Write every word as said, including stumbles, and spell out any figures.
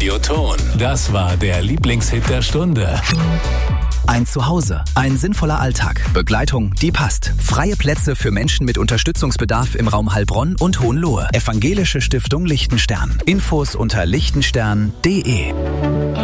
Radioton. Das war der Lieblingshit der Stunde. Ein Zuhause, ein sinnvoller Alltag, Begleitung, die passt. Freie Plätze für Menschen mit Unterstützungsbedarf im Raum Heilbronn und Hohenlohe. Evangelische Stiftung Lichtenstern. Infos unter lichtenstern punkt de.